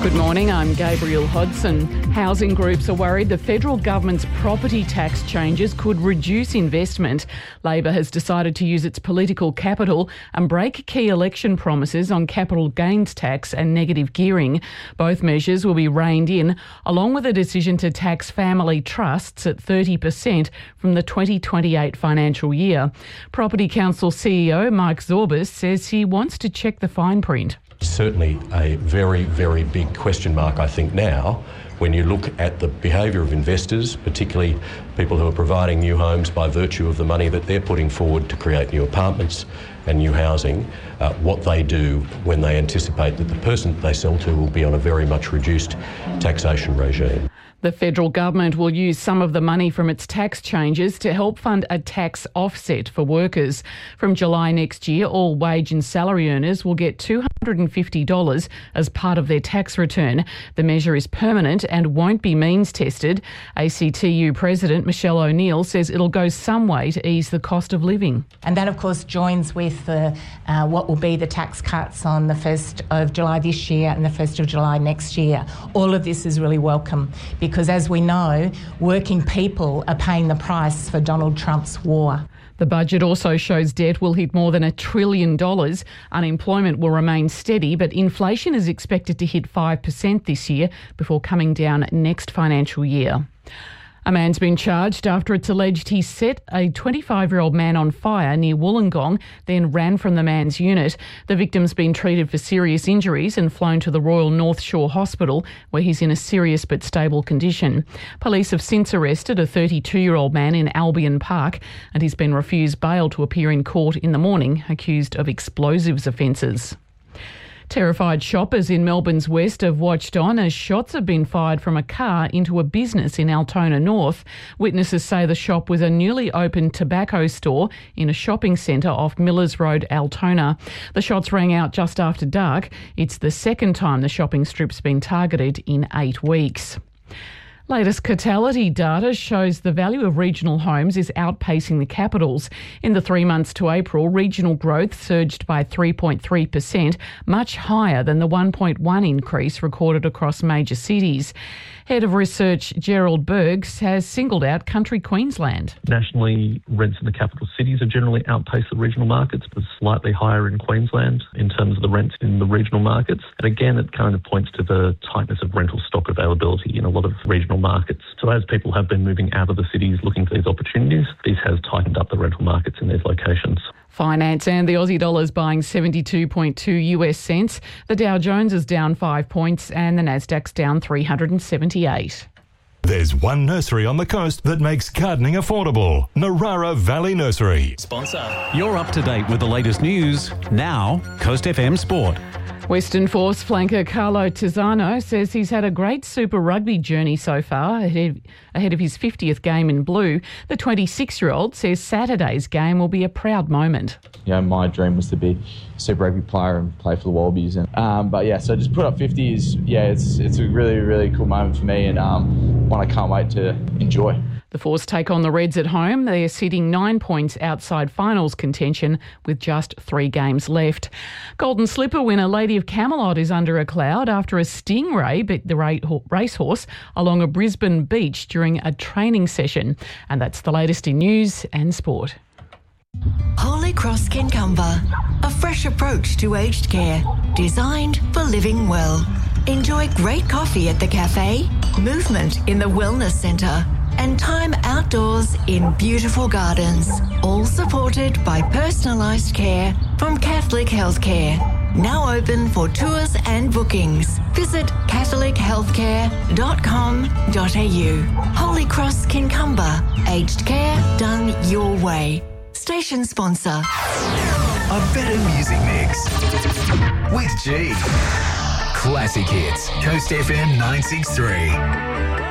Good morning, I'm Gabriel Hodson. Housing groups are worried the federal government's property tax changes could reduce investment. Labor has decided to use its political capital and break key election promises on capital gains tax and negative gearing. Both measures will be reined in, along with a decision to tax family trusts at 30% from the 2028 financial year. Property Council CEO Mike Zorbas says he wants to check the fine print. Certainly a very, very big question mark, I think, now when you look at the behaviour of investors, particularly people who are providing new homes by virtue of the money that they're putting forward to create new apartments and new housing, what they do when they anticipate that the person that they sell to will be on a very much reduced taxation regime. The federal government will use some of the money from its tax changes to help fund a tax offset for workers. From July next year, all wage and salary earners will get $250 as part of their tax return. The measure is permanent and won't be means tested. ACTU President Michelle O'Neill says it'll go some way to ease the cost of living. And that, of course, joins with what will be the tax cuts on the 1st of July this year and the 1st of July next year. All of this is really welcome because, as we know, working people are paying the price for Donald Trump's war. The budget also shows debt will hit more than $1 trillion. Unemployment will remain steady, but inflation is expected to hit 5% this year before coming down next financial year. A man's been charged after it's alleged he set a 25-year-old man on fire near Wollongong, then ran from the man's unit. The victim's been treated for serious injuries and flown to the Royal North Shore Hospital, where he's in a serious but stable condition. Police have since arrested a 32-year-old man in Albion Park, and he's been refused bail to appear in court in the morning, accused of explosives offences. Terrified shoppers in Melbourne's west have watched on as shots have been fired from a car into a business in Altona North. Witnesses say the shop was a newly opened tobacco store in a shopping centre off Millers Road, Altona. The shots rang out just after dark. It's the second time the shopping strip's been targeted in 8 weeks. Latest Catality data shows the value of regional homes is outpacing the capitals. In the 3 months to April, regional growth surged by 3.3%, much higher than the 1.1% increase recorded across major cities. Head of Research Gerald Bergs has singled out country Queensland. Nationally, rents in the capital cities have generally outpaced the regional markets, but slightly higher in Queensland in terms of the rents in the regional markets. And again, it kind of points to the tightness of rental stock availability in a lot of regional markets. So as people have been moving out of the cities looking for these opportunities, this has tightened up the rental markets in these locations. Finance and the Aussie dollar's buying 72.2 US cents. The Dow Jones is down 5 points and the Nasdaq's down 378. There's one nursery on the coast that makes gardening affordable. Narara Valley Nursery. Sponsor. You're up to date with the latest news. Now, Coast FM Sport. Western Force flanker Carlo Tizzano says he's had a great Super Rugby journey so far, ahead of his 50th game in blue. The 26-year-old says Saturday's game will be a proud moment. You know, my dream was to be a Super Rugby player and play for the Wallabies. So just put up 50 is, it's a really, really cool moment for me and one I can't wait to enjoy. The Force take on the Reds at home. They are sitting 9 points outside finals contention with just 3 games left. Golden Slipper winner Lady of Camelot is under a cloud after a stingray bit the racehorse along a Brisbane beach during a training session. And that's the latest in news and sport. Holy Cross Kincumber, a fresh approach to aged care, designed for living well. Enjoy great coffee at the cafe, movement in the wellness centre, and time outdoors in beautiful gardens, all supported by personalised care from Catholic Healthcare. Now open for tours and bookings. Visit catholichealthcare.com.au. Holy Cross Kincumber, aged care done your way. Station sponsor. A better music mix with G. Classic hits, Coast FM 963.